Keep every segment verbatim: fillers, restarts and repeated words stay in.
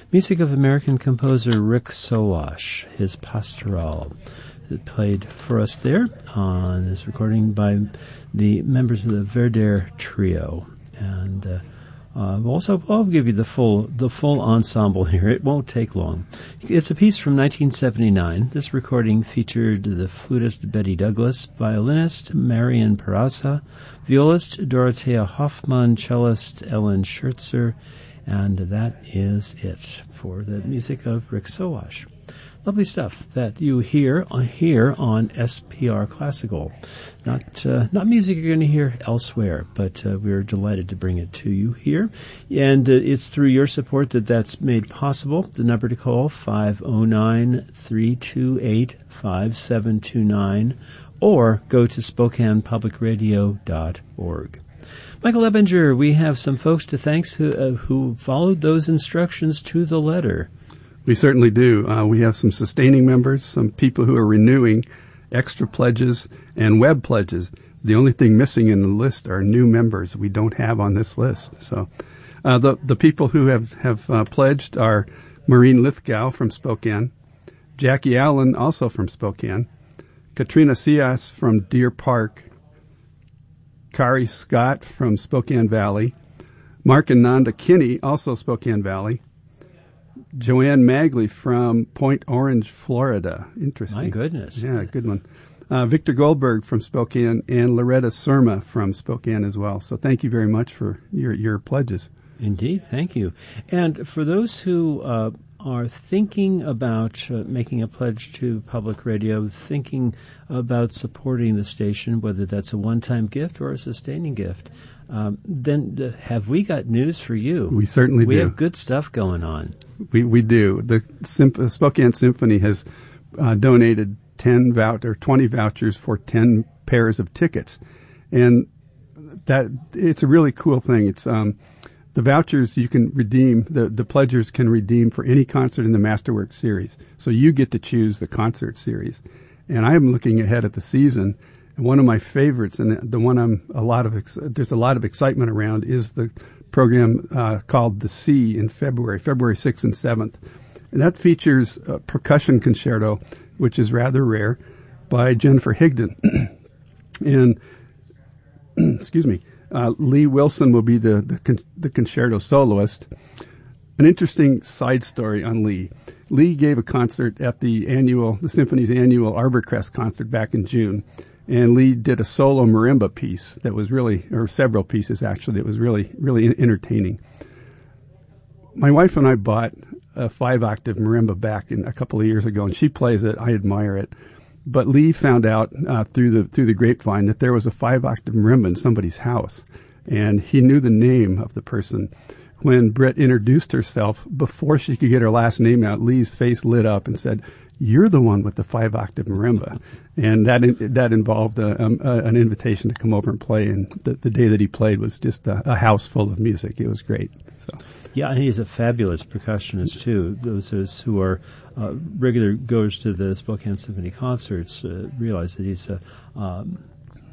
Music of American composer Rick Sowash, his Pastoral, that played for us there on this recording by the members of the Verder Trio. And uh, uh, also, I'll give you the full the full ensemble here. It won't take long. It's a piece from nineteen seventy-nine. This recording featured the flutist Betty Douglas, violinist Marian Peraza, violist Dorothea Hoffman, cellist Ellen Schertzer, and that is it for the music of Rick Sowash. Lovely stuff that you hear on here on S P R Classical. Not uh, not music you're going to hear elsewhere, but uh, we're delighted to bring it to you here. And uh, it's through your support that that's made possible. The number to call, five oh nine, three two eight, five seven two nine, or go to Spokane Public Radio dot org. Michael Ebinger, we have some folks to thank who, uh, who followed those instructions to the letter. We certainly do. Uh, we have some sustaining members, some people who are renewing extra pledges and web pledges. The only thing missing in the list are new members we don't have on this list. So uh, the the people who have, have uh, pledged are Maureen Lithgow from Spokane, Jackie Allen, also from Spokane, Katrina Cias from Deer Park, Kari Scott from Spokane Valley, Mark and Nanda Kinney, also Spokane Valley, Joanne Magley from Point Orange, Florida. Interesting. My goodness. Yeah, good one. Uh, Victor Goldberg from Spokane and Loretta Surma from Spokane as well. So thank you very much for your, your pledges. Indeed, thank you. And for those who uh, are thinking about uh, making a pledge to public radio, thinking about supporting the station, whether that's a one-time gift or a sustaining gift, um, then uh, have we got news for you? We certainly we do. We have good stuff going on. We we do. The Symp- Spokane Symphony has uh, donated ten vouch- or twenty vouchers for ten pairs of tickets, and that it's a really cool thing. It's um, the vouchers you can redeem. The the pledgers can redeem for any concert in the Masterworks series. So you get to choose the concert series, and I am looking ahead at the season. And one of my favorites, and the one I'm a lot of ex- there's a lot of excitement around, is the program uh, called The Sea in February, February sixth and seventh. And that features a percussion concerto, which is rather rare, by Jennifer Higdon. and, excuse me, uh, Lee Wilson will be the, the, con- the concerto soloist. An interesting side story on Lee. Lee gave a concert at the annual, the Symphony's annual Arborcrest concert back in June. And Lee did a solo marimba piece that was really, or several pieces actually, that was really, really entertaining. My wife and I bought a five-octave marimba back in a couple of years ago, and she plays it. I admire it. But Lee found out uh, through the through the grapevine that there was a five-octave marimba in somebody's house, and he knew the name of the person. When Britt introduced herself, before she could get her last name out, Lee's face lit up and said, "You're the one with the five-octave marimba." And that that involved a, um, a, an invitation to come over and play. And the, the day that he played was just a, a house full of music. It was great. So, yeah, he's a fabulous percussionist, too. Those of us who are uh, regular goers to the Spokane Symphony concerts uh, realize that he's a... Um,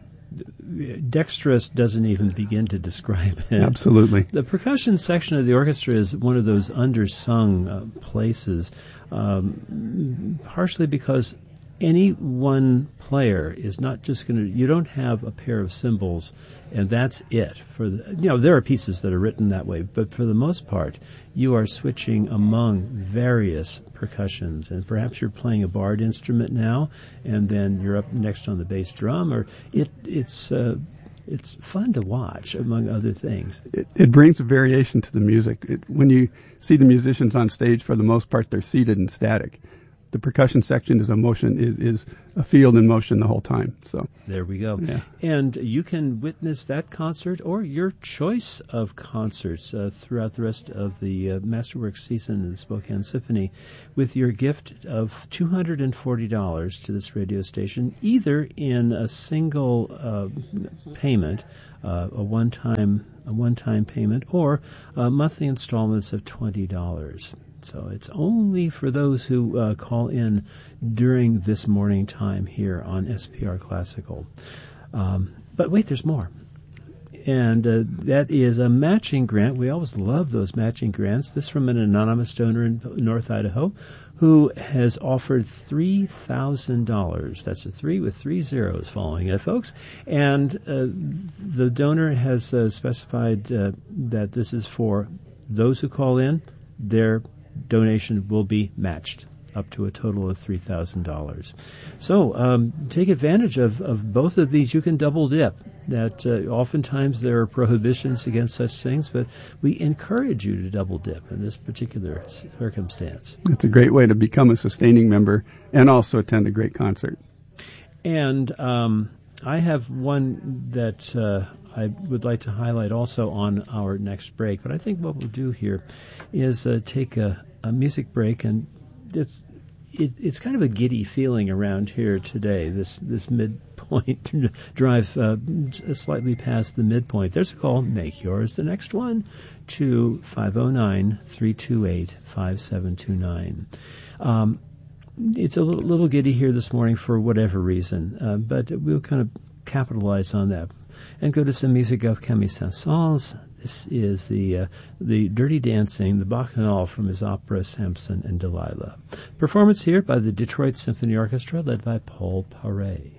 dexterous doesn't even begin to describe it. Absolutely. The percussion section of the orchestra is one of those undersung uh, places, um, partially because any one player is not just going to, you don't have a pair of cymbals and that's it. For the, you know, there are pieces that are written that way, but for the most part, you are switching among various percussions, and perhaps you're playing a barred instrument now, and then you're up next on the bass drum, or it, it's uh, it's fun to watch, among other things. It, it brings a variation to the music. It, when you see the musicians on stage, for the most part, they're seated and static. The percussion section is a motion, is, is a field in motion the whole time. So there we go. Yeah. And you can witness that concert or your choice of concerts uh, throughout the rest of the uh, Masterworks season of the Spokane Symphony with your gift of two hundred forty dollars to this radio station, either in a single uh, payment, uh, a one-time a one-time payment, or uh, monthly installments of twenty dollars. So it's only for those who uh, call in during this morning time here on S P R Classical. Um, but wait, there's more. And uh, that is a matching grant. We always love those matching grants. This from an anonymous donor in North Idaho who has offered three thousand dollars. That's a three with three zeros following it, folks. And uh, the donor has uh, specified uh, that this is for those who call in. Their donation will be matched up to a total of three thousand dollars. So um, take advantage of, of both of these. You can double dip. That uh, oftentimes there are prohibitions against such things, but we encourage you to double dip in this particular circumstance. It's a great way to become a sustaining member and also attend a great concert. And um, I have one that uh, I would like to highlight also on our next break, but I think what we'll do here is uh, take a, a music break, and it's It, it's kind of a giddy feeling around here today, this this midpoint drive uh, slightly past the midpoint. There's a call. Make yours the next one to five oh nine, three two eight, five seven two nine. Um, it's a little, little giddy here this morning for whatever reason, uh, but we'll kind of capitalize on that and go to some music of Camille Saint-Saëns. This is the uh, the Dirty Dancing, the Bacchanal from his opera Samson and Delilah. Performance here by the Detroit Symphony Orchestra led by Paul Paré.